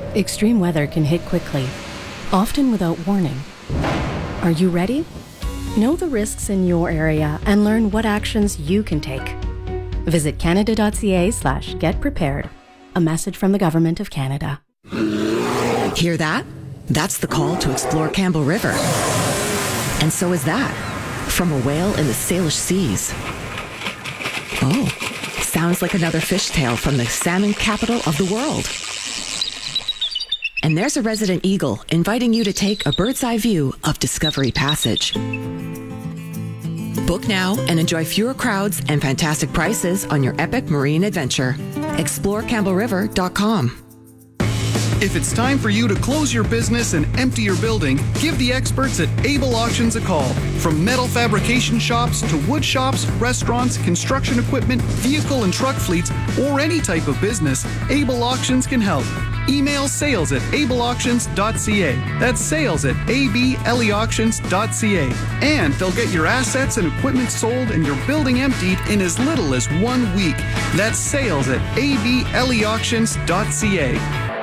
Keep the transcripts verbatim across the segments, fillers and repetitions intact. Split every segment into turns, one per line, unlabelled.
Extreme weather can hit quickly, often without warning. Are you ready? Know the risks in your area and learn what actions you can take. Visit canada.ca slash get prepared. A message from the Government of Canada.
Hear that? That's the call to explore Campbell River. And so is that from a whale in the Salish Seas. Oh, sounds like another fishtail from the salmon capital of the world. And there's a resident eagle inviting you to take a bird's eye view of Discovery Passage. Book now and enjoy fewer crowds and fantastic prices on your epic marine adventure. explore campbell river dot com.
If it's time for you to close your business and empty your building, give the experts at Able Auctions a call. From metal fabrication shops to wood shops, restaurants, construction equipment, vehicle and truck fleets, or any type of business, Able Auctions can help. Email sales at able auctions dot c a. That's sales at able auctions dot c a. And they'll get your assets and equipment sold and your building emptied in as little as one week. That's sales at able auctions dot c a.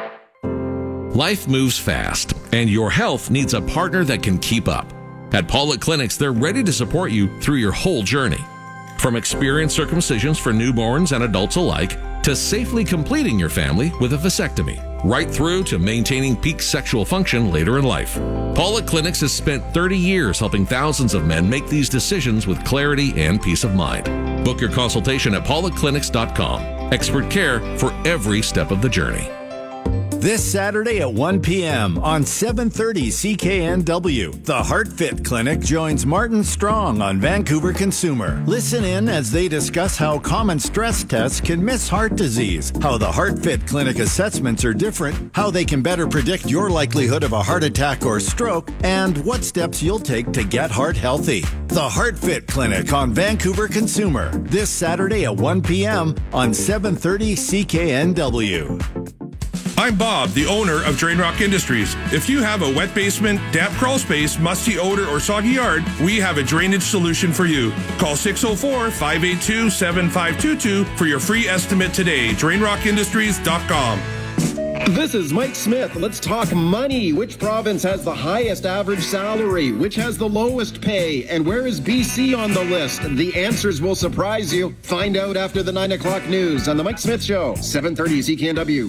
Life moves fast, and your health needs a partner that can keep up. At Pollock Clinics, they're ready to support you through your whole journey. From experienced circumcisions for newborns and adults alike, to safely completing your family with a vasectomy, right through to maintaining peak sexual function later in life. Pollock Clinics has spent thirty years helping thousands of men make these decisions with clarity and peace of mind. Book your consultation at pollock clinics dot com. Expert care for every step of the journey.
This Saturday at one p.m. on seven thirty C K N W, the HeartFit Clinic joins Martin Strong on Vancouver Consumer. Listen in as they discuss how common stress tests can miss heart disease, how the HeartFit Clinic assessments are different, how they can better predict your likelihood of a heart attack or stroke, and what steps you'll take to get heart healthy. The HeartFit Clinic on Vancouver Consumer, this Saturday at one p.m. on seven thirty C K N W.
I'm Bob, the owner of Drain Rock Industries. If you have a wet basement, damp crawl space, musty odor, or soggy yard, we have a drainage solution for you. Call six oh four, five eight two, seven five two two for your free estimate today. drain rock industries dot com.
This is Mike Smith. Let's talk money. Which province has the highest average salary? Which has the lowest pay? And where is B C on the list? The answers will surprise you. Find out after the nine o'clock news on The Mike Smith Show, seven thirty C K N W.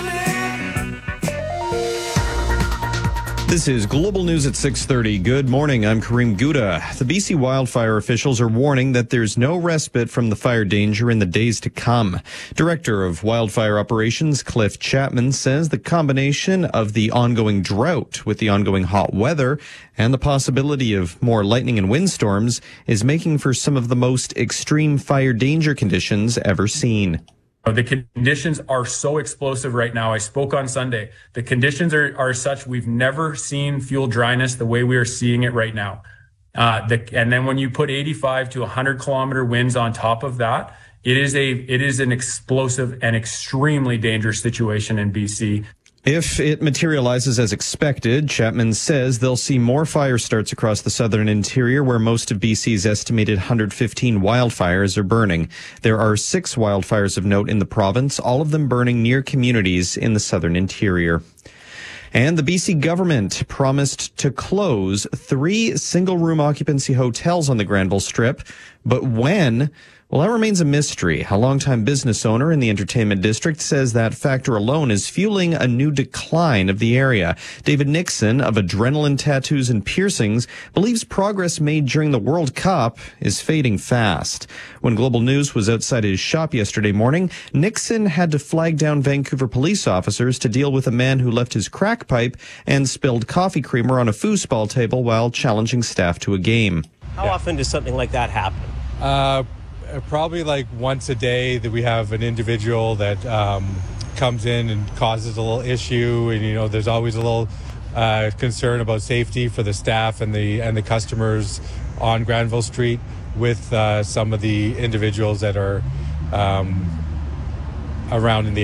This is Global News at six thirty. Good morning. I'm Kareem Gouda. The B C wildfire officials are warning that there's no respite from the fire danger in the days to come. Director of Wildfire Operations Cliff Chapman says the combination of the ongoing drought with the ongoing hot weather and the possibility of more lightning and windstorms is making for some of the most extreme fire danger conditions ever seen.
The conditions are so explosive right now. I spoke on Sunday. The conditions are, are such we've never seen fuel dryness the way we are seeing it right now. Uh, the, and then when you put eighty-five to one hundred kilometer winds on top of that, it is a it is an explosive and extremely dangerous situation in B C.
If it materializes as expected, Chapman says they'll see more fire starts across the southern interior where most of B C's estimated one hundred fifteen wildfires are burning. There are six wildfires of note in the province, all of them burning near communities in the southern interior. And the B C government promised to close three single-room occupancy hotels on the Granville Strip. But when? Well, that remains a mystery. A longtime business owner in the entertainment district says that factor alone is fueling a new decline of the area. David Nixon of Adrenaline Tattoos and Piercings believes progress made during the World Cup is fading fast. When Global News was outside his shop yesterday morning, Nixon had to flag down Vancouver police officers to deal with a man who left his crack pipe and spilled coffee creamer on a foosball table while challenging staff to a game.
How yeah. often does something like that happen?
Uh... Probably like once a day that we have an individual that um, comes in and causes a little issue, and you know there's always a little uh, concern about safety for the staff and the and the customers on Granville Street with uh, some of the individuals that are um, around in the area.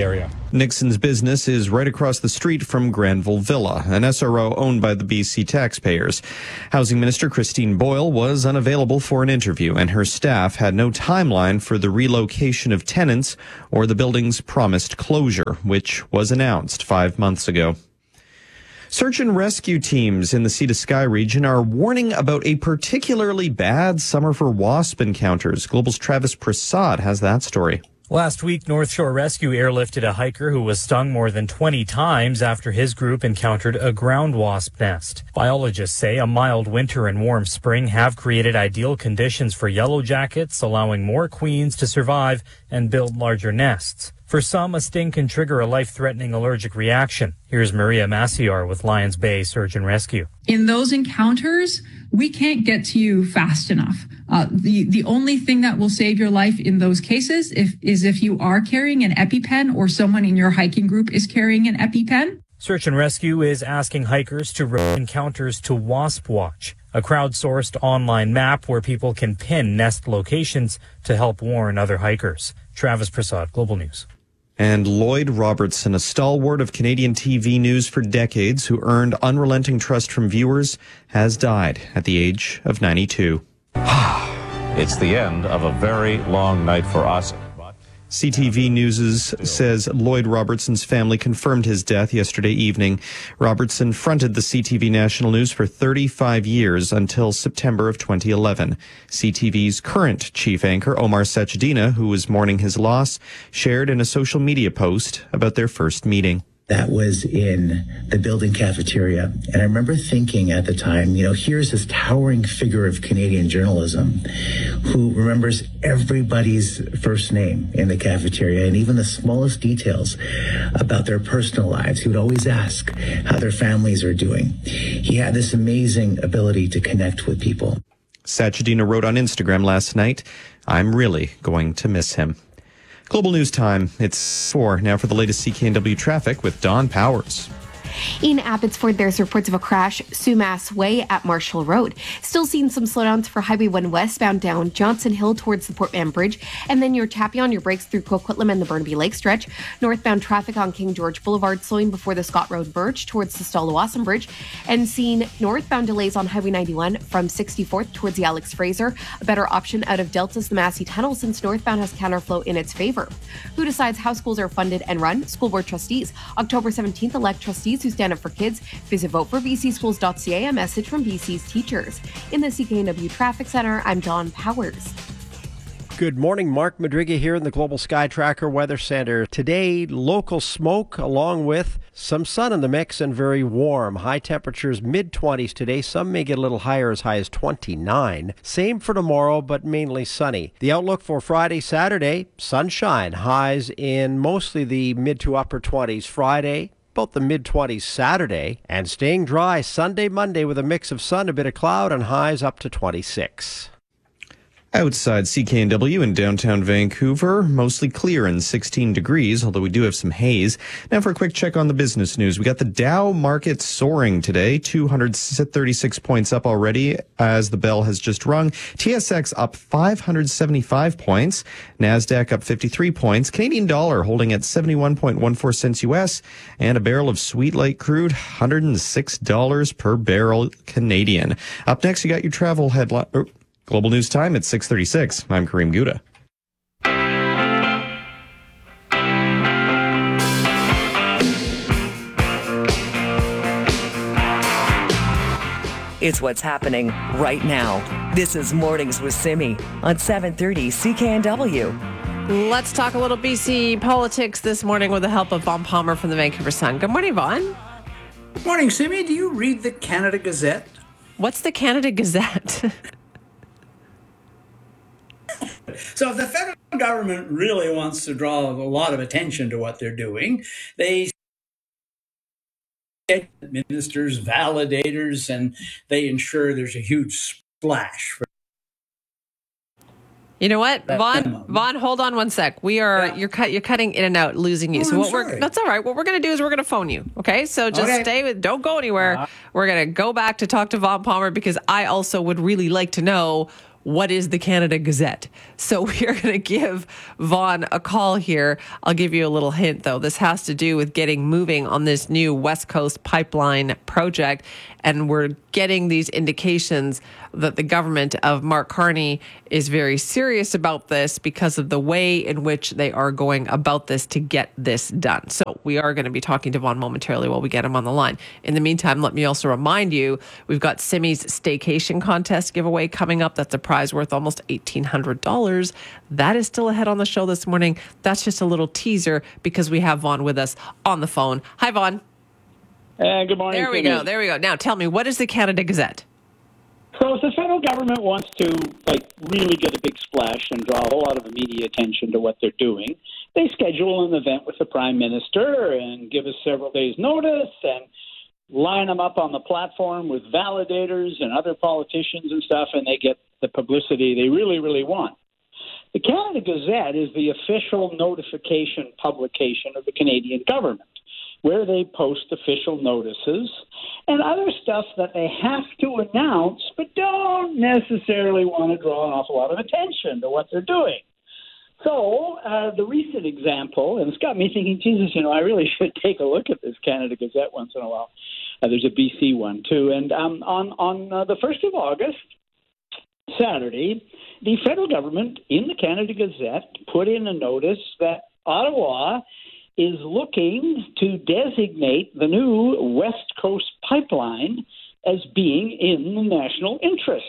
Nixon's business is right across the street from Granville Villa, an S R O owned by the B C taxpayers. Housing Minister Christine Boyle was unavailable for an interview, and her staff had no timeline for the relocation of tenants or the building's promised closure, which was announced five months ago. Search and rescue teams in the Sea to Sky region are warning about a particularly bad summer for wasp encounters. Global's Travis Prasad has that story.
Last week, North Shore Rescue airlifted a hiker who was stung more than twenty times after his group encountered a ground wasp nest. Biologists say a mild winter and warm spring have created ideal conditions for yellow jackets, allowing more queens to survive and build larger nests. For some, a sting can trigger a life-threatening allergic reaction. Here's Maria Maciar with Lions Bay Search and Rescue.
In those encounters, we can't get to you fast enough. Uh, the, the only thing that will save your life in those cases if, is if you are carrying an EpiPen or someone in your hiking group is carrying an EpiPen.
Search and Rescue is asking hikers to report encounters to Wasp Watch, a crowdsourced online map where people can pin nest locations to help warn other hikers. Travis Prasad, Global News.
And Lloyd Robertson, a stalwart of Canadian T V news for decades who earned unrelenting trust from viewers, has died at the age of ninety-two.
It's the end of a very long night for us.
C T V News says Lloyd Robertson's family confirmed his death yesterday evening. Robertson fronted the C T V National News for thirty-five years until September of twenty eleven. C T V's current chief anchor, Omar Sachedina, who was mourning his loss, shared in a social media post about their first meeting.
That was in the building cafeteria. And I remember thinking at the time, you know, here's this towering figure of Canadian journalism who remembers everybody's first name in the cafeteria and even the smallest details about their personal lives. He would always ask how their families are doing. He had this amazing ability to connect with people.
Sachedina wrote on Instagram last night, "I'm really going to miss him." Global News Time. It's four now for the latest C K N W traffic with Don Powers.
In Abbotsford, there's reports of a crash Sumas Way at Marshall Road. Still seeing some slowdowns for Highway one westbound down Johnson Hill towards the Port Mann Bridge. And then you're tapping on your brakes through Coquitlam and the Burnaby Lake stretch. Northbound traffic on King George Boulevard slowing before the Scott Road Birch towards the Stallawasam Bridge. And seeing northbound delays on Highway ninety-one from sixty-fourth towards the Alex Fraser. A better option out of Delta's the Massey Tunnel since northbound has counterflow in its favor. Who decides how schools are funded and run? School Board Trustees. October seventeenth, elect trustees who stand up for kids. Visit vote for b c schools dot c a, a message from B C's teachers. In the C K N W Traffic Center, I'm Don Powers.
Good morning, Mark Madriga here in the Global Sky Tracker Weather Center. Today, local smoke along with some sun in the mix and very warm. High temperatures mid twenties today. Some may get a little higher, as high as twenty-nine. Same for tomorrow, but mainly sunny. The outlook for Friday, Saturday, sunshine. Highs in mostly the mid to upper twenties. Friday, about the mid-twenties Saturday, and staying dry Sunday, Monday with a mix of sun, a bit of cloud, and highs up to twenty-six.
Outside C K N W in downtown Vancouver, mostly clear and sixteen degrees, although we do have some haze. Now for a quick check on the business news. We got the Dow market soaring today, two hundred thirty-six points up already as the bell has just rung. T S X up five hundred seventy-five points. NASDAQ up fifty-three points. Canadian dollar holding at seventy-one point one four cents U S. And a barrel of Sweet Light crude, one hundred six dollars per barrel Canadian. Up next, you got your travel headline. Er, Global News Time at six thirty-six. I'm Kareem Gouda.
It's what's happening right now. This is Mornings with Simi on seven thirty C K N W.
Let's talk a little B C politics this morning with the help of Vaughn Palmer from the Vancouver Sun. Good morning, Vaughn.
Good morning, Simi. Do you read the Canada Gazette?
What's the Canada Gazette?
So if the federal government really wants to draw a lot of attention to what they're doing, they get ministers, validators, and they ensure there's a huge splash. For
you know what, Vaughn? Vaughn, hold on one sec. We are yeah. you're cut. You're cutting in and out, losing you. Oh, so
I'm
what
sorry.
we're that's all right. What we're going to do is we're going to phone you. Okay, so just
okay.
stay with. Don't go anywhere. Uh, we're going to go back to talk to Vaughn Palmer because I also would really like to know what is the Canada Gazette? So we are going to give Vaughn a call here. I'll give you a little hint, though. This has to do with getting moving on this new West Coast pipeline project. And we're getting these indications that the government of Mark Carney is very serious about this because of the way in which they are going about this to get this done. So we are going to be talking to Vaughn momentarily while we get him on the line. In the meantime, let me also remind you, we've got Simi's Staycation Contest giveaway coming up. That's a prize worth almost eighteen hundred dollars. That is still ahead on the show this morning. That's just a little teaser because we have Vaughn with us on the phone. Hi, Vaughn.
Uh, good morning.
There we go. There we go. Now, tell me, what is the Canada Gazette?
So if the federal government wants to, like, really get a big splash and draw a whole lot of media attention to what they're doing, they schedule an event with the Prime Minister and give us several days' notice and line them up on the platform with validators and other politicians and stuff, and they get the publicity they really, really want. The Canada Gazette is the official notification publication of the Canadian government, where they post official notices and other stuff that they have to announce but don't necessarily want to draw an awful lot of attention to what they're doing. So uh, the recent example, and it's got me thinking, Jesus, you know, I really should take a look at this Canada Gazette once in a while. Uh, there's a B C one, too. And um, on, on uh, the first of August, Saturday, the federal government in the Canada Gazette put in a notice that Ottawa is looking to designate the new West Coast pipeline as being in the national interest.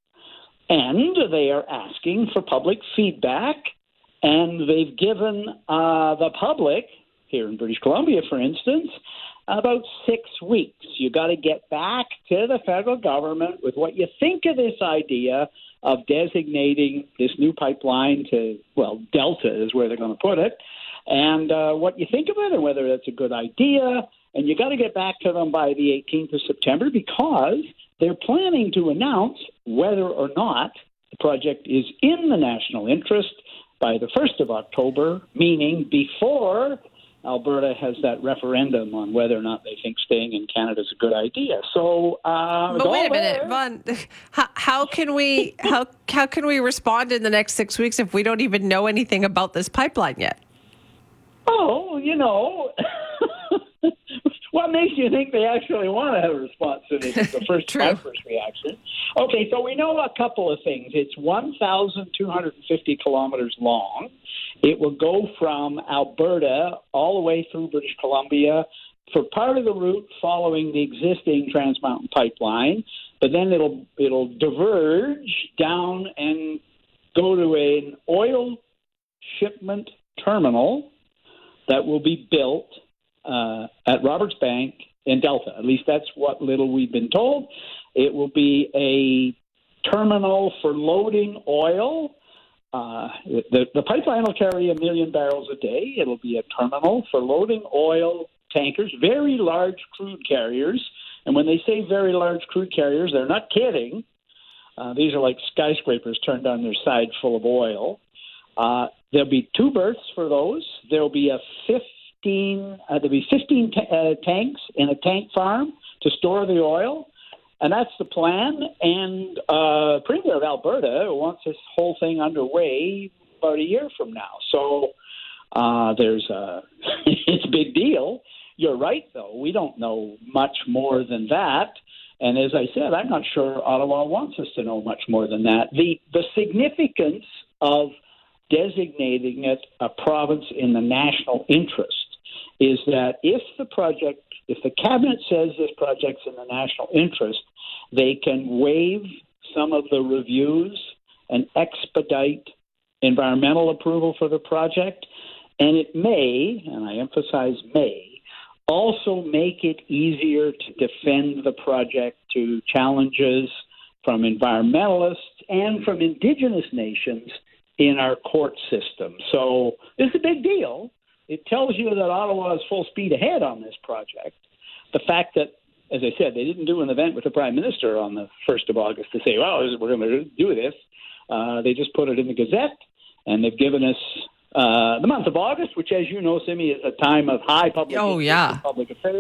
And they are asking for public feedback, and they've given uh, the public, here in British Columbia, for instance, about six weeks. You got to get back to the federal government with what you think of this idea of designating this new pipeline to, well, Delta is where they're going to put it, and uh, what you think of it and whether that's a good idea. And you got to get back to them by the eighteenth of September because they're planning to announce whether or not the project is in the national interest by the first of October, meaning before Alberta has that referendum on whether or not they think staying in Canada is a good idea. So, uh,
but wait a minute, Vaughn. How, how can we how how can we respond in the next six weeks if we don't even know anything about this pipeline yet?
Oh, you know, what makes you think they actually want to have a response to this? Is the first my first reaction. Okay, so we know a couple of things. It's one thousand two hundred fifty kilometers long. It will go from Alberta all the way through British Columbia for part of the route following the existing Trans Mountain Pipeline, but then it'll it'll diverge down and go to an oil shipment terminal that will be built uh, at Roberts Bank in Delta. At least that's what little we've been told. It will be a terminal for loading oil. Uh, the, the pipeline will carry a million barrels a day. It'll be a terminal for loading oil tankers, very large crude carriers. And when they say very large crude carriers, they're not kidding. Uh, these are like skyscrapers turned on their side full of oil. Uh, there'll be two berths for those. There'll be a fifteen. Uh, there'll be fifteen t- uh, tanks in a tank farm to store the oil, and that's the plan. And uh, Premier of Alberta wants this whole thing underway about a year from now. So uh, there's a it's a big deal. You're right, though. We don't know much more than that. And as I said, I'm not sure Ottawa wants us to know much more than that. The the significance of designating it a province in the national interest is that if the project, if the cabinet says this project's in the national interest, they can waive some of the reviews and expedite environmental approval for the project. And it may, and I emphasize may, also make it easier to defend the project to challenges from environmentalists and from Indigenous nations in our court system. So it's a big deal. It tells you that Ottawa is full speed ahead on this project. The fact that, as I said, they didn't do an event with the Prime Minister on the first of August to say, well, we're going to do this. Uh, they just put it in the Gazette, and they've given us uh, the month of August, which, as you know, Simi, is a time of high public,
oh, yeah.
public affairs.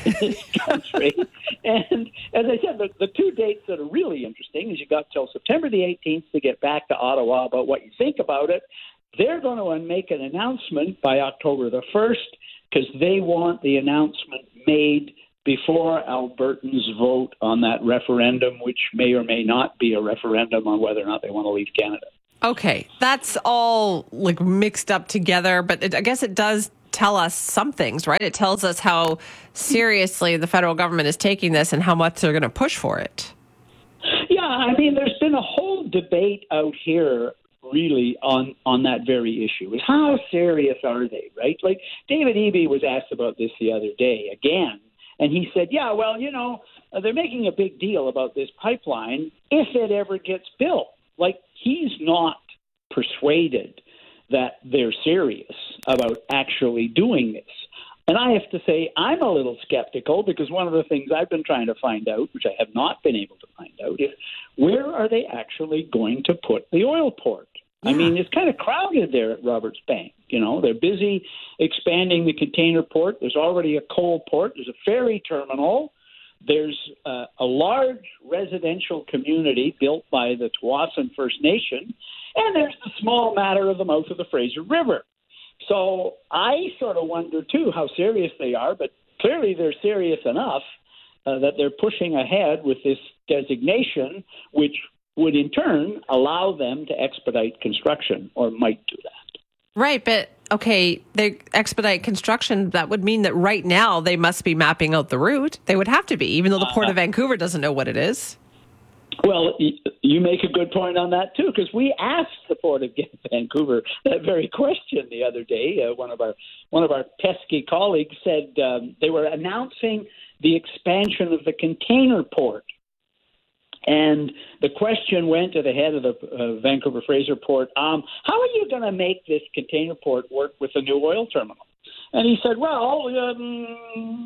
in this country. And as I said, the, the two dates that are really interesting is you got till September the eighteenth to get back to Ottawa about what you think about it. They're going to make an announcement by October the first because they want the announcement made before Albertans vote on that referendum, which may or may not be a referendum on whether or not they want to leave Canada.
Okay, that's all like mixed up together, but it, I guess it does tell us some things, right? It tells us how seriously the federal government is taking this and how much they're going to push for it.
Yeah, I mean, there's been a whole debate out here really on, on that very issue. Is how serious are they, right? Like David Eby was asked about this the other day again, and he said, yeah, well, you know, they're making a big deal about this pipeline if it ever gets built. Like, he's not persuaded that they're serious about actually doing this. And I have to say, I'm a little skeptical because one of the things I've been trying to find out, which I have not been able to find out, is where are they actually going to put the oil port? Yeah. I mean, it's kind of crowded there at Roberts Bank. You know, they're busy expanding the container port. There's already a coal port. There's a ferry terminal. There's uh, a large residential community built by the Tsawwassen First Nation. And there's the small matter of the mouth of the Fraser River. So I sort of wonder, too, how serious they are. But clearly they're serious enough uh, that they're pushing ahead with this designation, which would in turn allow them to expedite construction, or might do that.
Right, but okay, they expedite construction. That would mean that right now they must be mapping out the route. They would have to be, even though the Port uh, of Vancouver doesn't know what it is.
Well, you make a good point on that, too, because we asked the Port of Vancouver that very question the other day. Uh, one of our one of our pesky colleagues said um, they were announcing the expansion of the container port. And the question went to the head of the uh, Vancouver Fraser Port, um, how are you going to make this container port work with the new oil terminal? And he said, well, um,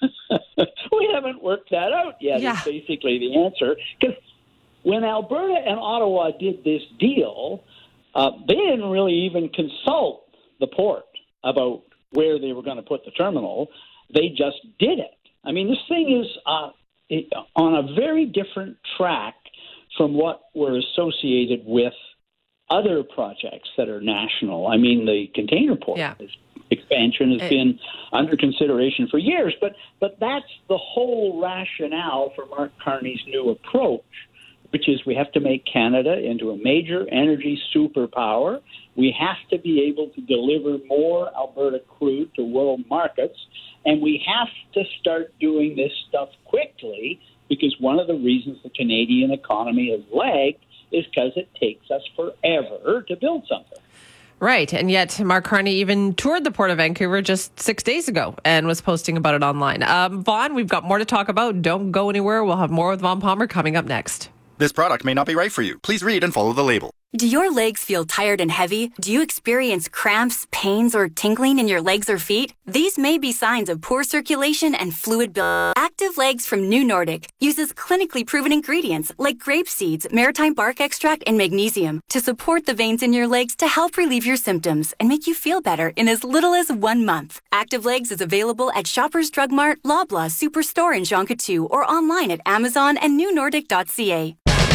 we haven't worked that out yet, yeah. is basically the answer. Because when Alberta and Ottawa did this deal, uh, they didn't really even consult the port about where they were going to put the terminal. They just did it. I mean, this thing is uh, it, on a very different track from what we're associated with other projects that are national. I mean, the container port yeah. is expansion has been under consideration for years, but but that's the whole rationale for Mark Carney's new approach, which is we have to make Canada into a major energy superpower. We have to be able to deliver more Alberta crude to world markets, and we have to start doing this stuff quickly because one of the reasons the Canadian economy has lagged is because it takes us forever to build something.
Right. And yet Mark Carney even toured the Port of Vancouver just six days ago and was posting about it online. Um, Vaughn, we've got more to talk about. Don't go anywhere. We'll have more with Vaughn Palmer coming up next.
This product may not be right for you. Please read and follow the label.
Do your legs feel tired and heavy? Do you experience cramps, pains, or tingling in your legs or feet? These may be signs of poor circulation and fluid buildup. Active Legs from New Nordic uses clinically proven ingredients like grape seeds, maritime bark extract, and magnesium to support the veins in your legs to help relieve your symptoms and make you feel better in as little as one month. Active Legs is available at Shoppers Drug Mart, Loblaw Superstore in Jean Coutu, or online at Amazon and new nordic dot c a.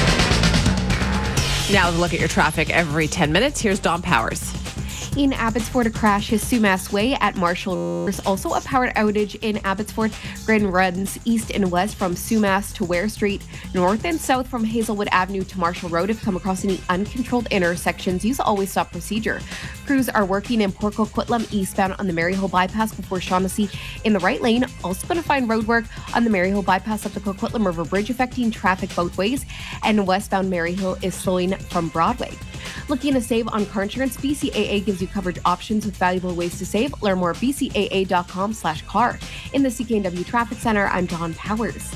Now, look at your traffic every ten minutes. Here's Don Powers.
In Abbotsford, a crash is Sumas Way at Marshall. There's also a power outage in Abbotsford. Grand runs east and west from Sumas to Ware Street, north and south from Hazelwood Avenue to Marshall Road. If you come across any uncontrolled intersections, use always stop procedure. Crews are working in Port Coquitlam eastbound on the Maryhill bypass before Shaughnessy in the right lane. Also going to find road work on the Maryhill bypass up the Coquitlam River Bridge, affecting traffic both ways. And westbound Maryhill is slowing from Broadway. Looking to save on car insurance? B C A A gives you coverage options with valuable ways to save. Learn more at b c a a dot com slash car. In the C K N W Traffic Center, I'm Dawn Powers.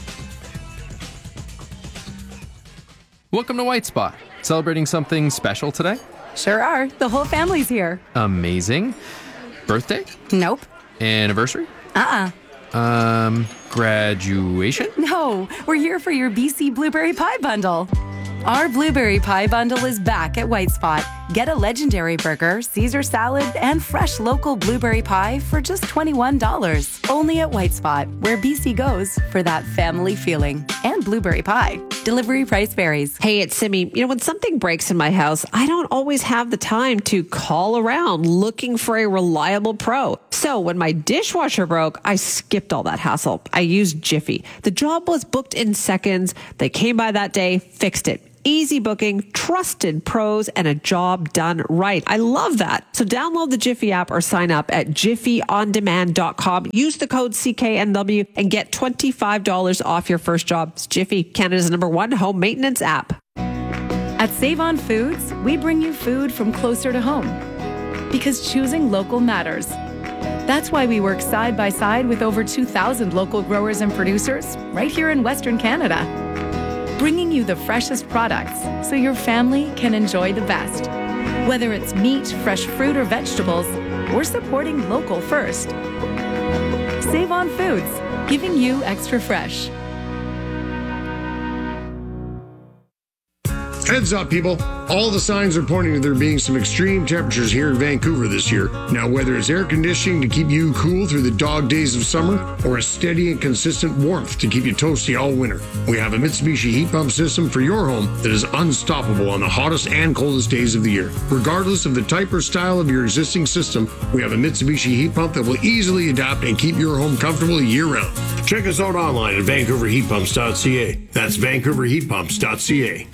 Welcome to White Spot. Celebrating something special today?
Sure are. The whole family's here.
Amazing. Birthday?
Nope.
Anniversary?
Uh-uh.
Um, graduation?
No, we're here for your B C Blueberry Pie Bundle. Our Blueberry Pie Bundle is back at White Spot. Get a legendary burger, Caesar salad, and fresh local blueberry pie for just twenty-one dollars. Only at White Spot, where B C goes for that family feeling. And blueberry pie. Delivery price varies.
Hey, it's Simi. You know, when something breaks in my house, I don't always have the time to call around looking for a reliable pro. So when my dishwasher broke, I skipped all that hassle. I used Jiffy. The job was booked in seconds. They came by that day, fixed it. Easy booking, trusted pros, and a job done right. I love that. So download the Jiffy app or sign up at jiffy on demand dot com. Use the code C K N W and get twenty-five dollars off your first job. It's Jiffy, Canada's number one home maintenance app.
At Save On Foods, we bring you food from closer to home. Because choosing local matters. That's why we work side by side with over two thousand local growers and producers right here in Western Canada. Bringing you the freshest products so your family can enjoy the best. Whether it's meat, fresh fruit, or vegetables, we're supporting local first. Save On Foods, giving you extra fresh.
Heads up, people. All the signs are pointing to there being some extreme temperatures here in Vancouver this year. Now, whether it's air conditioning to keep you cool through the dog days of summer or a steady and consistent warmth to keep you toasty all winter, we have a Mitsubishi heat pump system for your home that is unstoppable on the hottest and coldest days of the year. Regardless of the type or style of your existing system, we have a Mitsubishi heat pump that will easily adapt and keep your home comfortable year-round. Check us out online at vancouver heat pumps dot c a. That's vancouver heat pumps dot c a.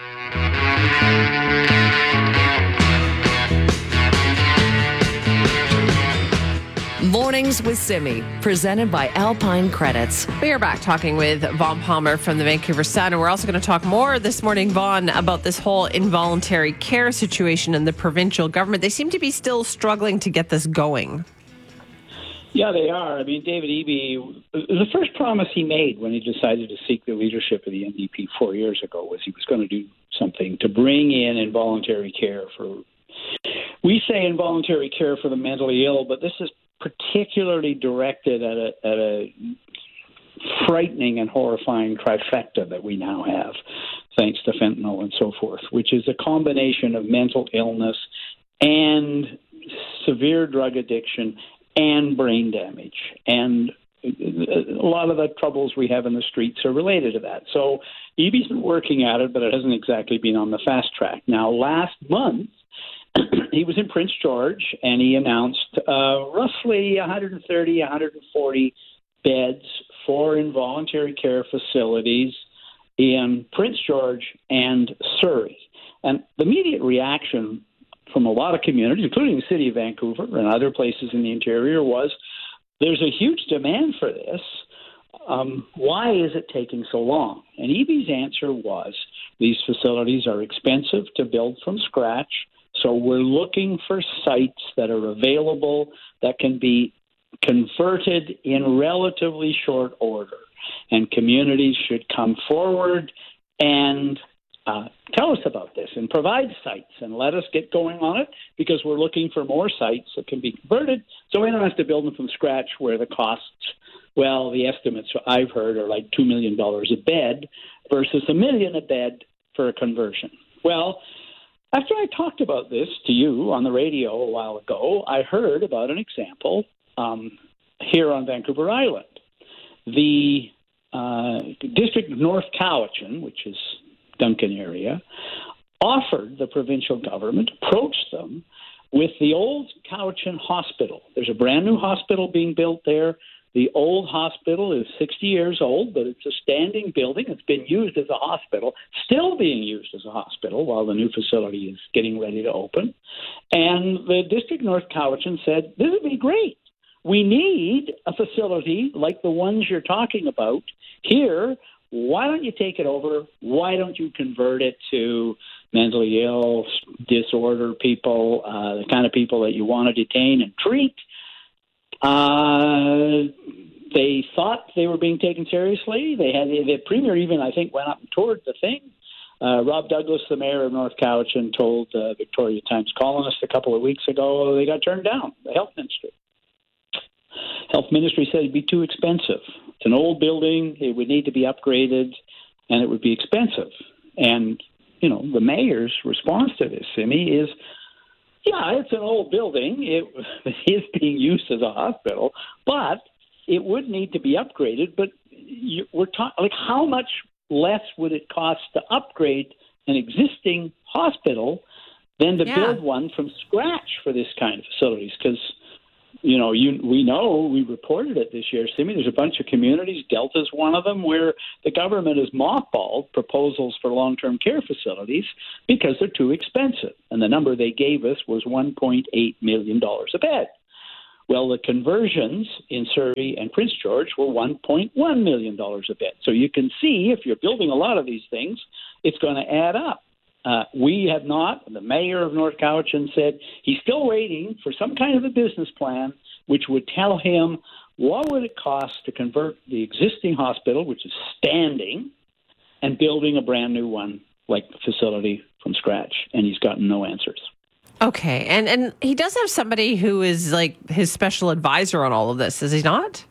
Mornings with Simi, presented by Alpine Credits.
We are back talking with Vaughn Palmer from the Vancouver Sun, and we're also going to talk more this morning, Vaughn, about this whole involuntary care situation in the provincial government. They seem to be still struggling to get this going.
Yeah, they are. I mean, David Eby, the first promise he made when he decided to seek the leadership of the N D P four years ago was he was going to do something to bring in involuntary care for, we say involuntary care for the mentally ill, but this is particularly directed at a, at a frightening and horrifying trifecta that we now have, thanks to fentanyl and so forth, which is a combination of mental illness and severe drug addiction and brain damage. And a lot of the troubles we have in the streets are related to that. So Eby's been working at it, but it hasn't exactly been on the fast track. Now, last month, he was in Prince George, and he announced uh, roughly one hundred thirty, one hundred forty beds for involuntary care facilities in Prince George and Surrey. And the immediate reaction from a lot of communities, including the city of Vancouver and other places in the interior, was there's a huge demand for this. Um, why is it taking so long? And Eby's answer was these facilities are expensive to build from scratch, so we're looking for sites that are available that can be converted in relatively short order. And communities should come forward and uh, tell us about this and provide sites and let us get going on it, because we're looking for more sites that can be converted so we don't have to build them from scratch where the costs, well, the estimates I've heard are like two million dollars a bed versus a million a bed for a conversion. Well, after I talked about this to you on the radio a while ago, I heard about an example um, here on Vancouver Island. The uh, District of North Cowichan, which is Duncan area, offered the provincial government, approached them with the old Cowichan Hospital. There's a brand new hospital being built there. The old hospital is sixty years old, but it's a standing building. It's been used as a hospital, still being used as a hospital while the new facility is getting ready to open. And the District North Cowichan said, this would be great. We need a facility like the ones you're talking about here. Why don't you take it over? Why don't you convert it to mentally ill, disorder people, uh, the kind of people that you want to detain and treat? Uh, they thought they were being taken seriously. They had the premier even, I think, went up and toured the thing. Uh, Rob Douglas, the mayor of North Cowichan, told uh, Victoria Times Colonist a couple of weeks ago they got turned down, the health ministry. Health ministry said it'd be too expensive. It's an old building. It would need to be upgraded, and it would be expensive. And you know, the mayor's response to this, Simi, is, yeah, it's an old building. It, it is being used as a hospital, but it would need to be upgraded. But you, we're talking, like, how much less would it cost to upgrade an existing hospital than to yeah. build one from scratch for this kind of facilities? Because, you know, you we know, we reported it this year, Simi, there's a bunch of communities, Delta's one of them, where the government has mothballed proposals for long-term care facilities because they're too expensive. And the number they gave us was one point eight million dollars a bed. Well, the conversions in Surrey and Prince George were one point one million dollars a bed. So you can see, if you're building a lot of these things, it's going to add up. Uh, we have not. The mayor of North Cowichan said he's still waiting for some kind of a business plan which would tell him what would it cost to convert the existing hospital, which is standing, and building a brand new one, like facility from scratch. And he's gotten no answers.
Okay. And, and he does have somebody who is like his special advisor on all of this, is he not?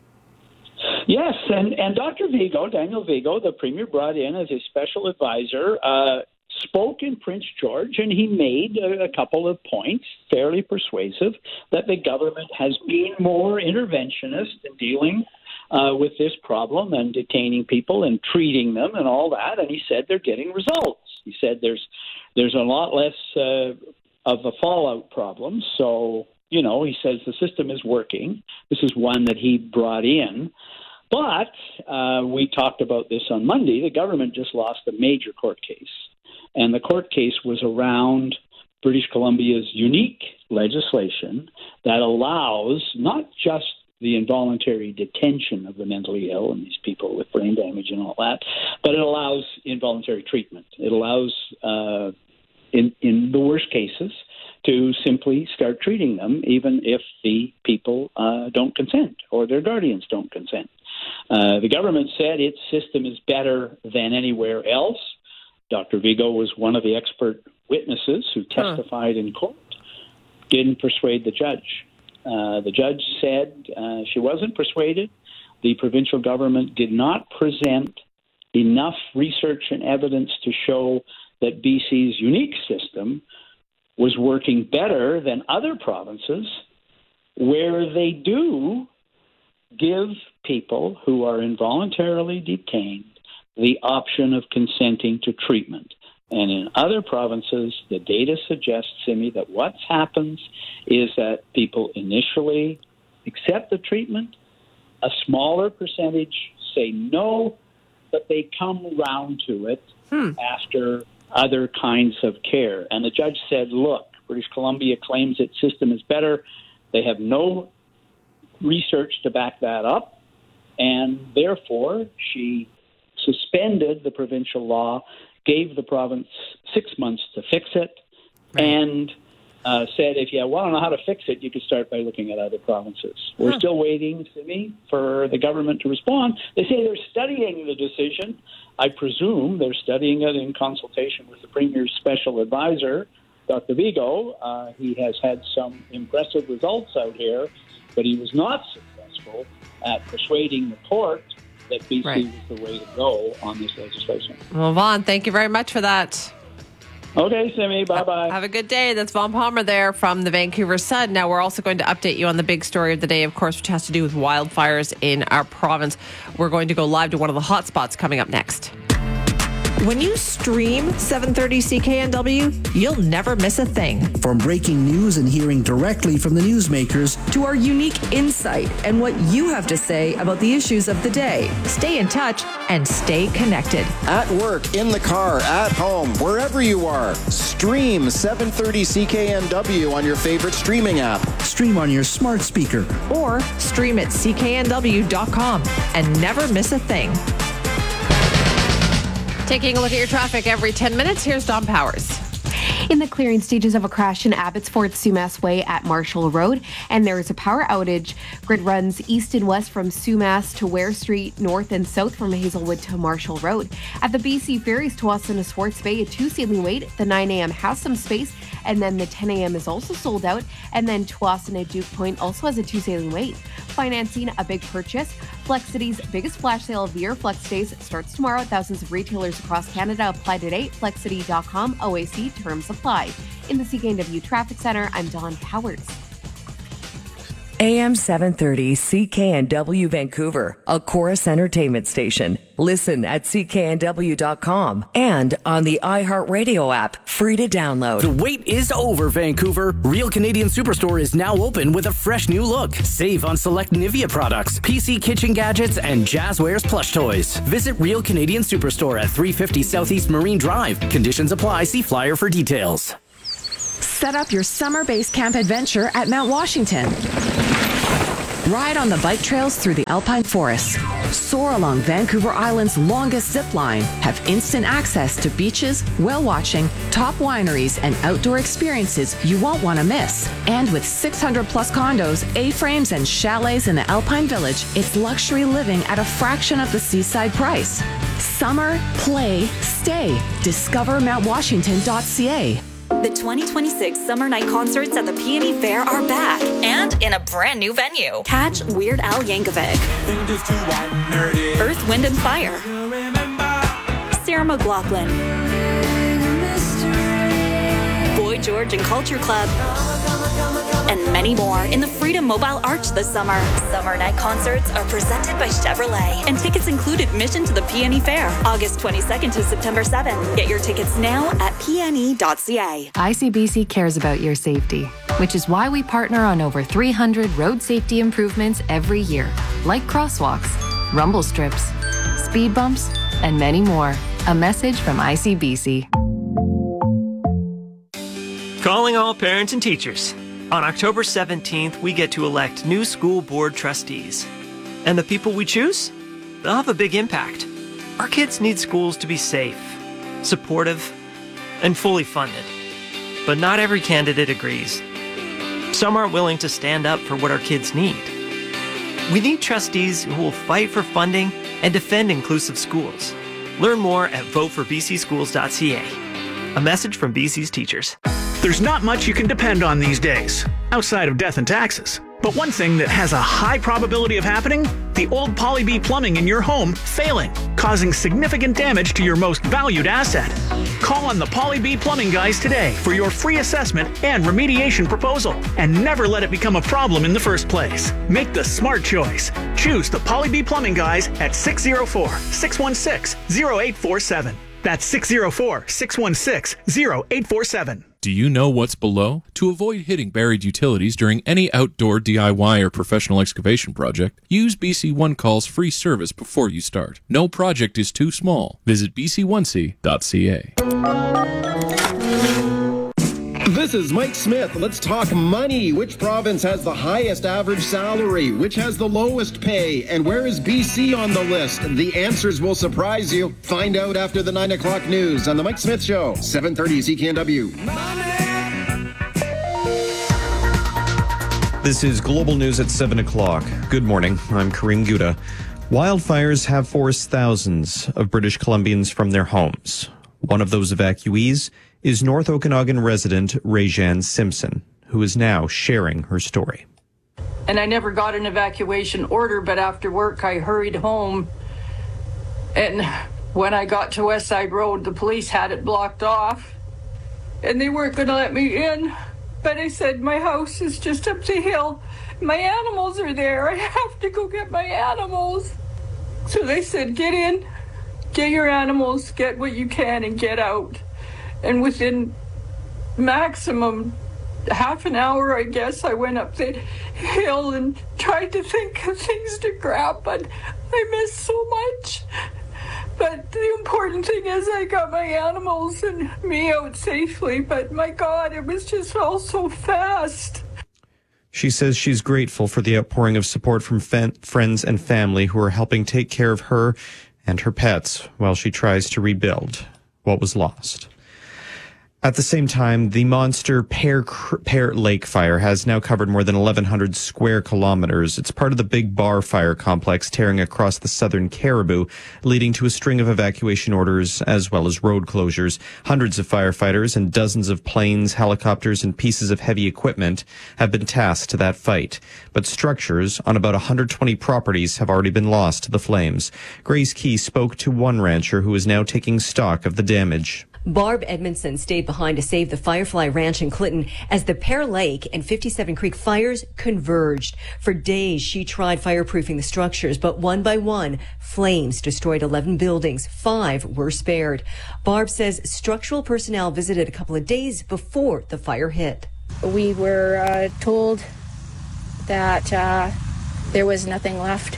Yes, and, and Doctor Vigo, Daniel Vigo, the premier brought in as a special advisor, uh, spoke in Prince George, and he made a, a couple of points, fairly persuasive, that the government has been more interventionist in dealing uh, with this problem and detaining people and treating them and all that. And he said they're getting results. He said there's there's a lot less uh, of a fallout problem. So, you know, he says the system is working. This is one that he brought in. But uh, we talked about this on Monday. The government just lost a major court case. And the court case was around British Columbia's unique legislation that allows not just the involuntary detention of the mentally ill and these people with brain damage and all that, but it allows involuntary treatment. It allows, uh, in, in the worst cases, to simply start treating them even if the people uh, don't consent or their guardians don't consent. Uh, the government said its system is better than anywhere else. Doctor Vigo was one of the expert witnesses who testified huh. in court, didn't persuade the judge. Uh, the judge said uh, she wasn't persuaded. The provincial government did not present enough research and evidence to show that B C's unique system was working better than other provinces where they do give people who are involuntarily detained the option of consenting to treatment. And in other provinces, the data suggests, Simi, that what happens is that people initially accept the treatment, a smaller percentage say no, but they come round to it hmm. after other kinds of care. And the judge said, look, British Columbia claims its system is better. They have no research to back that up, and therefore she suspended the provincial law, gave the province six months to fix it, right. and uh, said, if you want to know how to fix it, you could start by looking at other provinces. We're huh. still waiting, Simi, for the government to respond. They say they're studying the decision. I presume they're studying it in consultation with the Premier's special advisor, Doctor Vigo. Uh, he has had some impressive results out here, but he was not successful at persuading the court that B C right. was the way to go on this legislation.
Well, Vaughn, thank you very much for that.
Okay, Simi, bye-bye.
Have a good day. That's Vaughn Palmer there from the Vancouver Sun. Now, we're also going to update you on the big story of the day, of course, which has to do with wildfires in our province. We're going to go live to one of the hot spots coming up next. When you stream seven thirty C K N W, you'll never miss a thing.
From breaking news and hearing directly from the newsmakers
to our unique insight and what you have to say about the issues of the day.
Stay in touch and stay connected.
At work, in the car, at home, wherever you are, stream seven thirty C K N W on your favorite streaming app.
Stream on your smart speaker.
Or stream at C K N W dot com and never miss a thing. Taking a look at your traffic every ten minutes, here's Don Powers.
In the clearing stages of a crash in Abbotsford Sumas Way at Marshall Road, and there is a power outage. Grid runs east and west from Sumas to Ware Street, north and south from Hazelwood to Marshall Road. At the B C Ferries Tsawwassen Swartz Bay, a two-sailing wait. The nine a.m. has some space, and then the ten a.m. is also sold out. And then Tsawwassen at Duke Point also has a two-sailing wait. Financing a big purchase. Flexity's biggest flash sale of the year, Flex Days, starts tomorrow at thousands of retailers across Canada. Apply today. Flexity dot com. O A C terms apply. In the C K N W Traffic Center, I'm Dawn Powers.
A M seven thirty C K N W Vancouver, a Chorus Entertainment station. Listen at C K N W dot com and on the iHeartRadio app, free to download.
The wait is over, Vancouver. Real Canadian Superstore is now open with a fresh new look. Save on select Nivea products, P C kitchen gadgets, and Jazzwares plush toys. Visit Real Canadian Superstore at three fifty Southeast Marine Drive. Conditions apply. See flyer for details.
Set up your summer base camp adventure at Mount Washington. Ride on the bike trails through the alpine forests. Soar along Vancouver Island's longest zip line. Have instant access to beaches, whale watching, top wineries, and outdoor experiences you won't want to miss. And with six hundred plus condos, A-frames, and chalets in the Alpine Village, it's luxury living at a fraction of the seaside price. Summer, play, stay. Discover Mount Washington dot C A.
The twenty twenty-six Summer Night Concerts at the P and E Fair are back and in a brand new venue. Catch Weird Al Yankovic, Earth, Wind and Fire, Sarah McLachlan, Boy George and Culture Club, and many more in the Freedom Mobile Arch this summer. Summer Night Concerts are presented by Chevrolet, and tickets include admission to the P and E Fair, August twenty-second to September seventh. Get your tickets now at P N E dot C A.
I C B C cares about your safety, which is why we partner on over three hundred road safety improvements every year, like crosswalks, rumble strips, speed bumps, and many more. A message from I C B C.
Calling all parents and teachers. On October seventeenth, we get to elect new school board trustees. And the people we choose? They'll have a big impact. Our kids need schools to be safe, supportive, and fully funded. But not every candidate agrees. Some aren't willing to stand up for what our kids need. We need trustees who will fight for funding and defend inclusive schools. Learn more at vote for b c schools dot c a. A message from B C's teachers.
There's not much you can depend on these days, outside of death and taxes. But one thing that has a high probability of happening, the old Poly-B plumbing in your home failing, causing significant damage to your most valued asset. Call on the Poly-B plumbing guys today for your free assessment and remediation proposal, and never let it become a problem in the first place. Make the smart choice. Choose the Poly-B plumbing guys at six oh four, six one six, oh eight four seven. That's six oh four, six one six, oh eight four seven.
Do you know what's below? To avoid hitting buried utilities during any outdoor D I Y or professional excavation project, use B C One Call's free service before you start. No project is too small. Visit b c one c dot c a.
This is Mike Smith. Let's talk money. Which province has the highest average salary? Which has the lowest pay? And where is B C on the list? The answers will surprise you. Find out after the nine o'clock news on The Mike Smith Show, seven thirty C K N W.
This is Global News at seven o'clock. Good morning. I'm Kareem Gouda. Wildfires have forced thousands of British Columbians from their homes. One of those evacuees is North Okanagan resident Rajan Simpson, who is now sharing her story.
And I never got an evacuation order, but after work I hurried home. And when I got to West Side Road, the police had it blocked off. And they weren't going to let me in. But I said, my house is just up the hill. My animals are there. I have to go get my animals. So they said, get in, get your animals, get what you can, and get out. And within maximum half an hour, I guess, I went up the hill and tried to think of things to grab, but I missed so much. But the important thing is I got my animals and me out safely, but my God, it was just all so fast.
She says she's grateful for the outpouring of support from fan- friends and family who are helping take care of her and her pets while she tries to rebuild what was lost. At the same time, the monster Pear, Pear Lake fire has now covered more than eleven hundred square kilometers. It's part of the Big Bar fire complex tearing across the southern Caribou, leading to a string of evacuation orders as well as road closures. Hundreds of firefighters and dozens of planes, helicopters, and pieces of heavy equipment have been tasked to that fight. But structures on about one hundred twenty properties have already been lost to the flames. Grace Key spoke to one rancher who is now taking stock of the damage.
Barb Edmondson stayed behind to save the Firefly Ranch in Clinton as the Pear Lake and fifty-seven Creek fires converged. For days, she tried fireproofing the structures, but one by one, flames destroyed eleven buildings. Five were spared. Barb says structural personnel visited a couple of days before the fire hit.
We were uh, told that uh, there was nothing left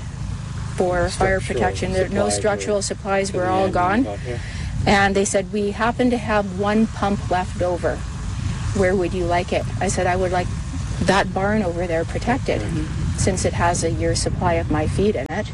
for fire protection. There, no structural supplies were all gone. And they said, we happen to have one pump left over. Where would you like it? I said, I would like that barn over there protected, mm-hmm. since it has a year's supply of my feed in it.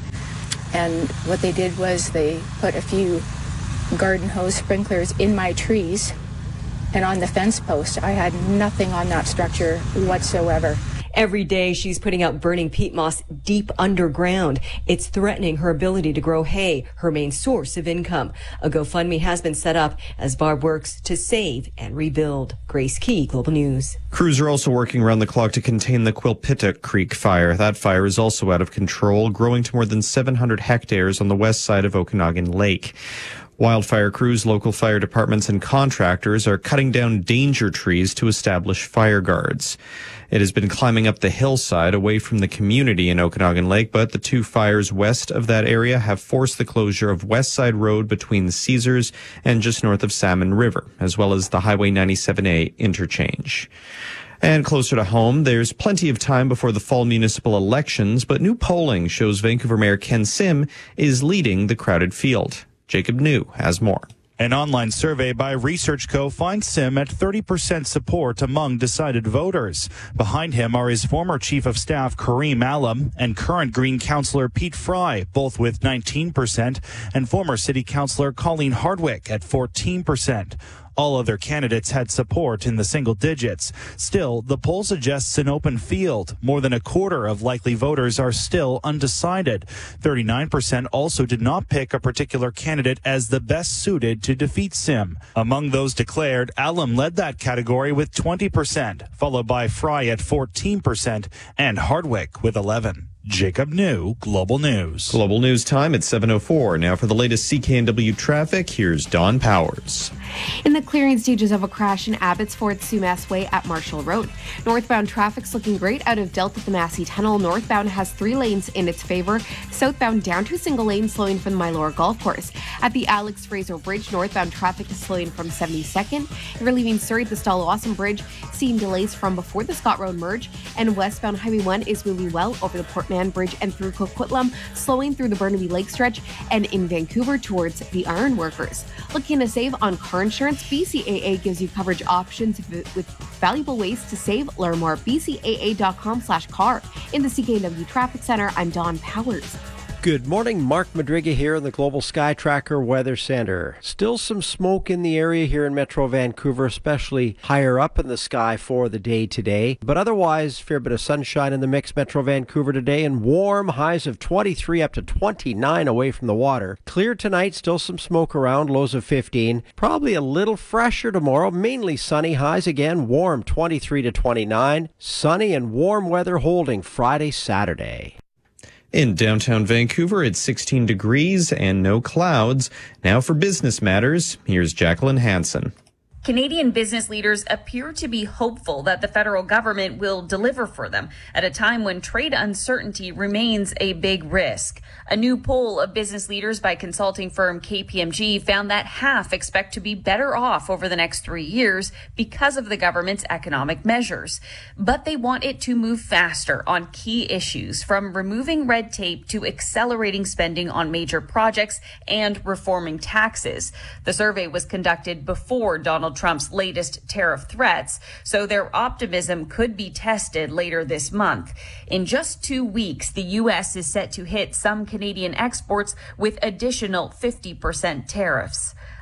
And what they did was they put a few garden hose sprinklers in my trees and on the fence post. I had nothing on that structure whatsoever.
Every day she's putting out burning peat moss deep underground. It's threatening her ability to grow hay, her main source of income. A GoFundMe has been set up as Barb works to save and rebuild. Grace Key, Global News.
Crews are also working around the clock to contain the Quilpita Creek fire. That fire is also out of control, growing to more than seven hundred hectares on the west side of Okanagan Lake. Wildfire crews, local fire departments, and contractors are cutting down danger trees to establish fire guards. It has been climbing up the hillside away from the community in Okanagan Lake, but the two fires west of that area have forced the closure of West Side Road between the Caesars and just north of Salmon River, as well as the Highway ninety-seven A interchange. And closer to home, there's plenty of time before the fall municipal elections, but new polling shows Vancouver Mayor Ken Sim is leading the crowded field. Jacob New has more.
An online survey by ResearchCo finds Sim at thirty percent support among decided voters. Behind him are his former Chief of Staff Kareem Allam and current Green Councillor Pete Fry, both with nineteen percent, and former City Councillor Colleen Hardwick at fourteen percent. All other candidates had support in the single digits. Still, the poll suggests an open field. More than a quarter of likely voters are still undecided. thirty-nine percent also did not pick a particular candidate as the best suited to defeat Sim. Among those declared, Allam led that category with twenty percent, followed by Fry at fourteen percent and Hardwick with eleven. Jacob New, Global News.
Global News time at seven oh four. Now for the latest C K N W traffic, here's Don Powers.
In the clearing stages of a crash in Abbotsford Sumas Way at Marshall Road. Northbound traffic's looking great out of Delta to Massey Tunnel. Northbound has three lanes in its favor. Southbound down to a single lane, slowing from the Mylor Golf Course. At the Alex Fraser Bridge, northbound traffic is slowing from seventy-second. If you're leaving Surrey, the Stallawesome Bridge, seeing delays from before the Scott Road merge. And westbound Highway one is moving well over the Portman Bridge and through Coquitlam, slowing through the Burnaby Lake stretch and in Vancouver towards the Ironworkers. Looking to save on car insurance, B C A A gives you coverage options with valuable ways to save. Learn more at b c a a dot com slash car. In the C K N W Traffic Center, I'm Don Powers.
Good morning, Mark Madriga here in the Global Sky Tracker Weather Center. Still some smoke in the area here in Metro Vancouver, especially higher up in the sky for the day today. But otherwise, fair bit of sunshine in the mix, Metro Vancouver today, and warm highs of twenty-three up to twenty-nine away from the water. Clear tonight, still some smoke around, lows of fifteen. Probably a little fresher tomorrow, mainly sunny highs again, warm twenty-three to twenty-nine. Sunny and warm weather holding Friday, Saturday.
In downtown Vancouver, it's sixteen degrees and no clouds. Now for business matters, here's Jacqueline Hansen.
Canadian business leaders appear to be hopeful that the federal government will deliver for them at a time when trade uncertainty remains a big risk. A new poll of business leaders by consulting firm K P M G found that half expect to be better off over the next three years because of the government's economic measures. But they want it to move faster on key issues, from removing red tape to accelerating spending on major projects and reforming taxes. The survey was conducted before Donald Trump's latest tariff threats, so their optimism could be tested later this month. In just two weeks, the U S is set to hit some Canadian exports with additional fifty percent tariffs.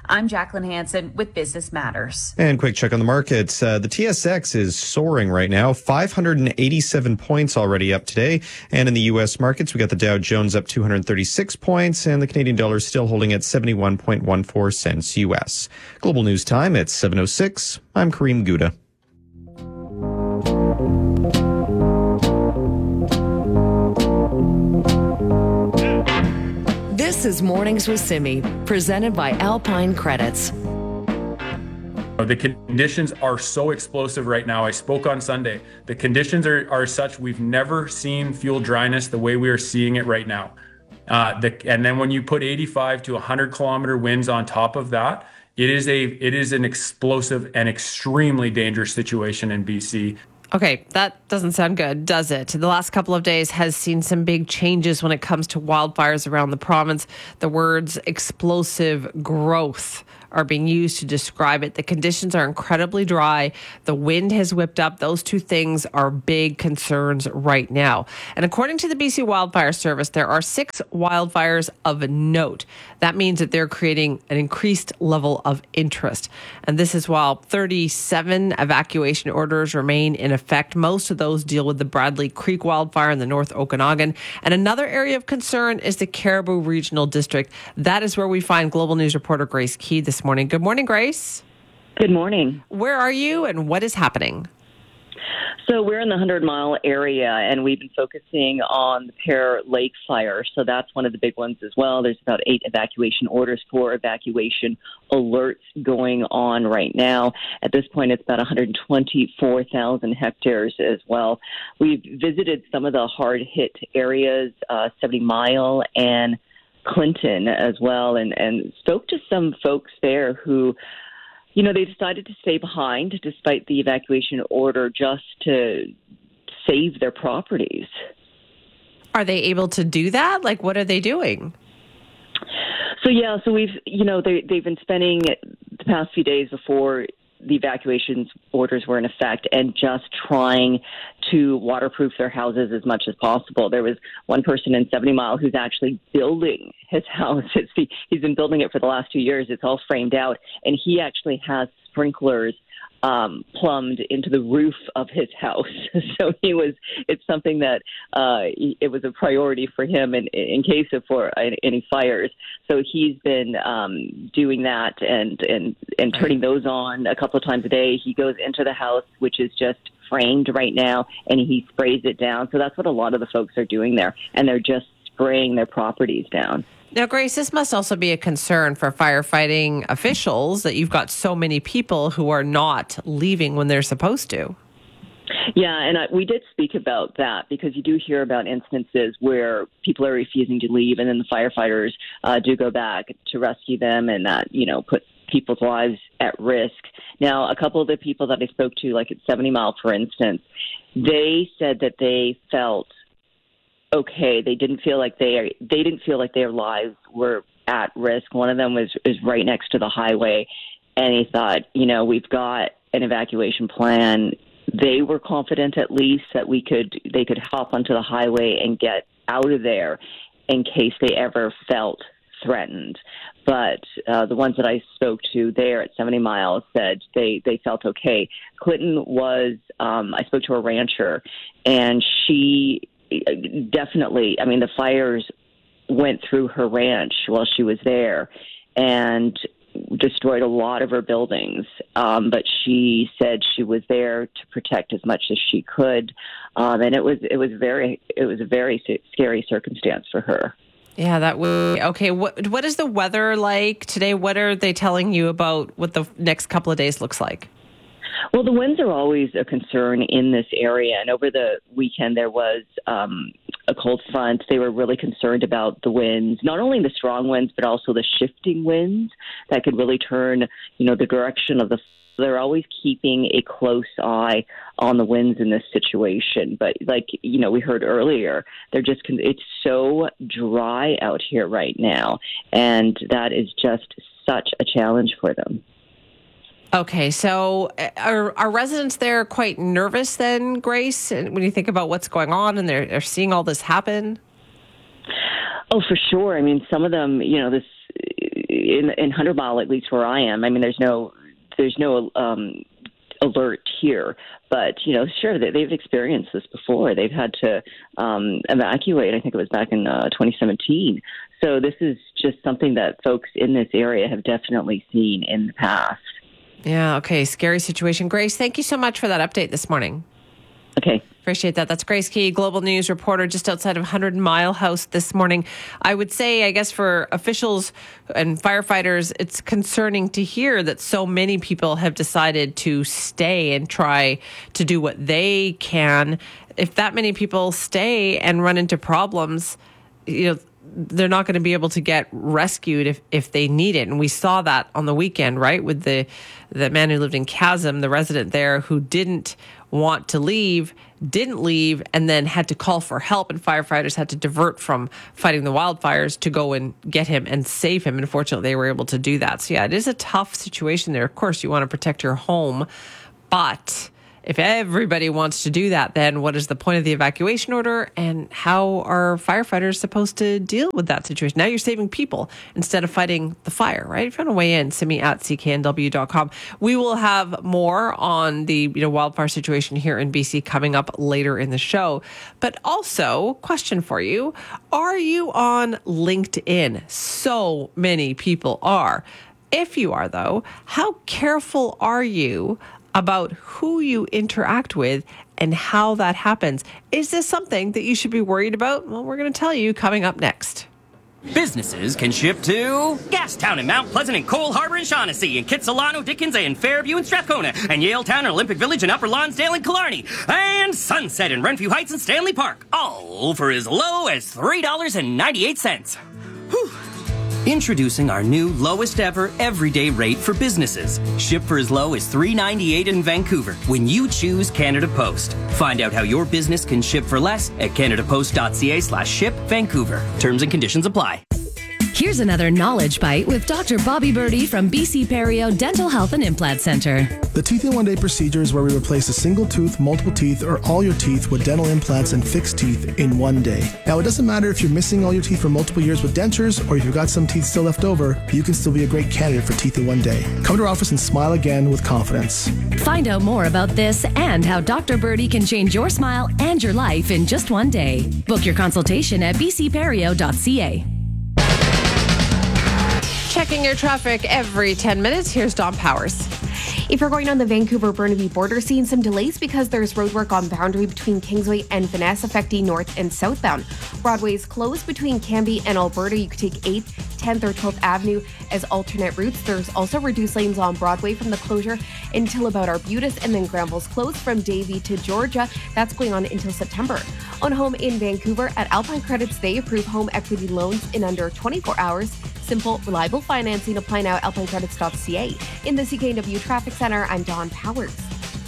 I'm Jacqueline Hansen with Business Matters.
And quick check on the markets. Uh, the T S X is soaring right now, five hundred eighty-seven points already up today. And in the U S markets, we got the Dow Jones up two hundred thirty-six points, and the Canadian dollar is still holding at seventy-one point one four cents U S. Global News Time at seven oh six. I'm Kareem Gouda.
This is Mornings with Simi, presented by Alpine Credits.
The conditions are so explosive right now. I spoke on Sunday. The conditions are, are such we've never seen fuel dryness the way we are seeing it right now. Uh, the, and then when you put eighty-five to one hundred kilometer winds on top of that, it is a it is an explosive and extremely dangerous situation in B C.
Okay, that doesn't sound good, does it? The last couple of days has seen some big changes when it comes to wildfires around the province. The words explosive growth are being used to describe it. The conditions are incredibly dry. The wind has whipped up. Those two things are big concerns right now. And according to the B C Wildfire Service, there are six wildfires of note. That means that they're creating an increased level of interest. And this is while thirty-seven evacuation orders remain in effect. Most of those deal with the Bradley Creek wildfire in the North Okanagan. And another area of concern is the Caribou Regional District. That is where we find Global News reporter Grace Key this morning. Good morning, Grace.
Good morning.
Where are you and what is happening?
So we're in the hundred mile area, and we've been focusing on the Pear Lake fire. So that's one of the big ones as well. There's about eight evacuation orders, four evacuation alerts going on right now. At this point, it's about one hundred twenty-four thousand hectares as well. We've visited some of the hard-hit areas, uh, seventy mile and Clinton as well, and, and spoke to some folks there who, you know, they decided to stay behind despite the evacuation order just to save their properties.
Are they able to do that? Like, what are they doing?
So, yeah, so we've, you know, they, they've been spending the past few days before the evacuations orders were in effect and just trying to waterproof their houses as much as possible. There was one person in seventy mile who's actually building his house. It's, he's been building it for the last two years. It's all framed out, and he actually has sprinklers um, plumbed into the roof of his house. So he was, it's something that uh, it was a priority for him in, in case of for any fires. So he's been um, doing that and, and, and turning those on a couple of times a day. He goes into the house, which is just framed right now, and he sprays it down. So that's what a lot of the folks are doing there. And they're just spraying their properties down.
Now, Grace, this must also be a concern for firefighting officials that you've got so many people who are not leaving when they're supposed to.
Yeah, and I, we did speak about that because you do hear about instances where people are refusing to leave, and then the firefighters uh, do go back to rescue them, and that, you know, put people's lives at risk. Now, a couple of the people that I spoke to, like at seventy mile, for instance, they said that they felt okay. They didn't feel like they they didn't feel like their lives were at risk. One of them was is right next to the highway, and he thought, you know, we've got an evacuation plan. They were confident, at least, that we could they could hop onto the highway and get out of there in case they ever felt threatened. But uh, the ones that I spoke to there at seventy miles said they, they felt okay. Clinton was, um, I spoke to a rancher, and she definitely, I mean, the fires went through her ranch while she was there and destroyed a lot of her buildings. Um, but she said she was there to protect as much as she could. Um, and it was, it was very, it was a very scary circumstance for her.
Yeah, that would. Okay, what what is the weather like today? What are they telling you about what the next couple of days looks like?
Well, the winds are always a concern in this area. And over the weekend, there was um, a cold front. They were really concerned about the winds, not only the strong winds, but also the shifting winds that could really turn, you know, the direction of the. They're always keeping a close eye on the winds in this situation. But like, you know, we heard earlier, they're just, it's so dry out here right now. And that is just such a challenge for them.
Okay, so are, are residents there quite nervous then, Grace, when you think about what's going on and they're, they're seeing all this happen?
Oh, for sure. I mean, some of them, you know, this in in Hundred Mile, at least where I am, I mean, there's no there's no um, alert here. But, you know, sure, they, they've experienced this before. They've had to um, evacuate, I think it was back in uh, twenty seventeen. So this is just something that folks in this area have definitely seen in the past.
Yeah, okay. Scary situation. Grace, thank you so much for that update this morning.
Okay.
Appreciate that. That's Grace Ke, Global News reporter just outside of Hundred Mile House this morning. I would say, I guess, for officials and firefighters, it's concerning to hear that so many people have decided to stay and try to do what they can. If that many people stay and run into problems, you know, they're not going to be able to get rescued if, if they need it. And we saw that on the weekend, right? With the, the man who lived in Chasm, the resident there who didn't want to leave, didn't leave, and then had to call for help. And firefighters had to divert from fighting the wildfires to go and get him and save him. And fortunately, they were able to do that. So yeah, it is a tough situation there. Of course, you want to protect your home, but if everybody wants to do that, then what is the point of the evacuation order, and how are firefighters supposed to deal with that situation? Now you're saving people instead of fighting the fire, right? If you want to weigh in, send me at c k n w dot com. We will have more on the you know wildfire situation here in B C coming up later in the show. But also, question for you, are you on LinkedIn? So many people are. If you are, though, how careful are you about who you interact with and how that happens? Is this something that you should be worried about? Well, we're going to tell you coming up next.
Businesses can ship to Gastown and Mount Pleasant and Cole Harbor and Shaughnessy and Kitsilano, Dickens and Fairview and Strathcona and Yaletown and Olympic Village and Upper Lonsdale and Killarney and Sunset and Renfrew Heights and Stanley Park, all for as low as three dollars and ninety-eight cents. Whew. Introducing our new lowest ever everyday rate for businesses. Ship for as low as three dollars and ninety-eight cents in Vancouver when you choose Canada Post. Find out how your business can ship for less at canadapost.ca slash ship Vancouver. Terms and conditions apply.
Here's another knowledge bite with Doctor Bobby Birdie from B C Perio Dental Health and Implant Center.
The Teeth in One Day procedure is where we replace a single tooth, multiple teeth, or all your teeth with dental implants and fixed teeth in one day. Now, it doesn't matter if you're missing all your teeth for multiple years with dentures or if you've got some teeth still left over, you can still be a great candidate for Teeth in One Day. Come to our office and smile again with confidence.
Find out more about this and how Doctor Birdie can change your smile and your life in just one day. Book your consultation at b c perio dot c a.
Checking your traffic every ten minutes. Here's Dawn Powers.
If you're going on the Vancouver-Burnaby border, seeing some delays because there's roadwork on boundary between Kingsway and Finesse affecting north and southbound. Broadway is closed between Cambie and Alberta. You could take eighth, tenth, or twelfth Avenue as alternate routes. There's also reduced lanes on Broadway from the closure until about Arbutus, and then Granville's closed from Davie to Georgia. That's going on until September. On home in Vancouver, at Alpine Credits, they approve home equity loans in under twenty-four hours. Simple, reliable financing. Apply now at alpine credits dot c a. In the C K N W Traffic Center, I'm Dawn Powers.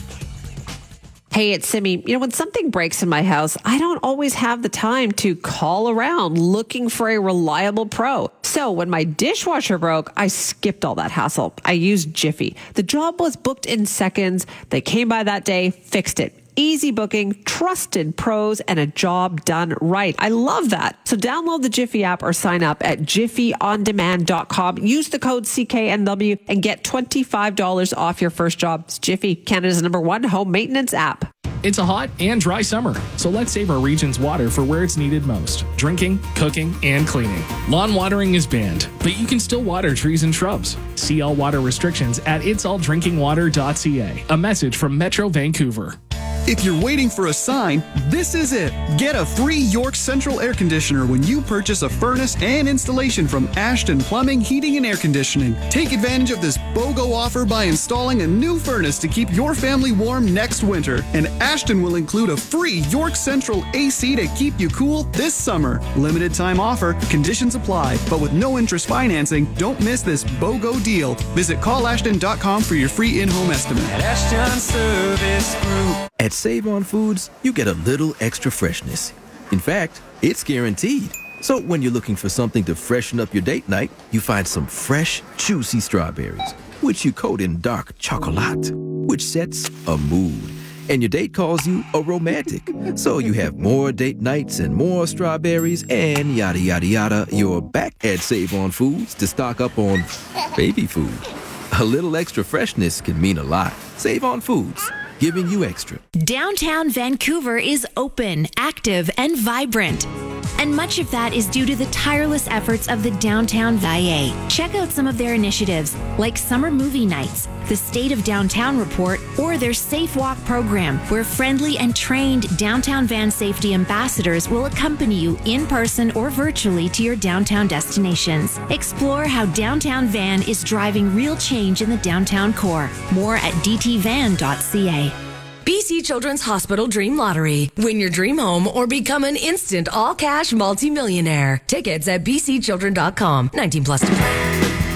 Hey, it's Simi. You know, when something breaks in my house, I don't always have the time to call around looking for a reliable pro. So when my dishwasher broke, I skipped all that hassle. I used Jiffy. The job was booked in seconds. They came by that day, fixed it. Easy booking, trusted pros, and a job done right. I love that. So download the Jiffy app or sign up at jiffy on demand dot com. Use the code C K N W and get twenty-five dollars off your first job. It's Jiffy, Canada's number one home maintenance app.
It's a hot and dry summer, so let's save our region's water for where it's needed most: drinking, cooking, and cleaning. Lawn watering is banned, but you can still water trees and shrubs. See all water restrictions at its all drinking water dot c a. A message from Metro Vancouver.
If you're waiting for a sign, this is it. Get a free York Central air conditioner when you purchase a furnace and installation from Ashton Plumbing, Heating and Air Conditioning. Take advantage of this BOGO offer by installing a new furnace to keep your family warm next winter. And Ashton will include a free York Central A C to keep you cool this summer. Limited time offer, conditions apply, but with no interest financing, don't miss this BOGO deal. Visit call ashton dot com for your free in-home estimate.
At Ashton Service Group. At Save On Foods, you get a little extra freshness. In fact, it's guaranteed. So when you're looking for something to freshen up your date night, you find some fresh, juicy strawberries, which you coat in dark chocolate, which sets a mood. and your date calls you a romantic. So you have more date nights and more strawberries and yada yada yada. You're back at Save On Foods to stock up on baby food. A little extra freshness can mean a lot. Save On Foods, giving you extra.
Downtown Vancouver is open, active, and vibrant. And much of that is due to the tireless efforts of the Downtown V I A. Check out some of their initiatives, like summer movie nights, the State of Downtown Report, or their Safe Walk program, where friendly and trained downtown van safety ambassadors will accompany you in person or virtually to your downtown destinations. Explore how Downtown Van is driving real change in the downtown core. More at d t van dot c a.
B C Children's Hospital Dream Lottery. Win your dream home or become an instant all-cash multimillionaire. Tickets at b c children dot com. nineteen plus.